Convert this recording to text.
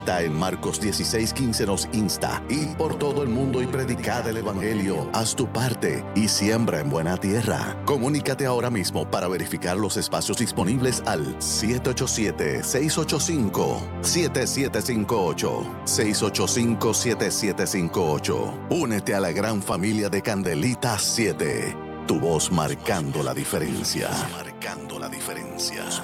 Está en Marcos 16:15 nos insta: id por todo el mundo y predicad el evangelio. Haz tu parte y siembra en buena tierra. Comunícate ahora mismo para verificar los espacios disponibles al 787-685-7758. 685-7758. Únete a la gran familia de Candelita 7. Tu voz marcando la diferencia. Marcando la diferencia.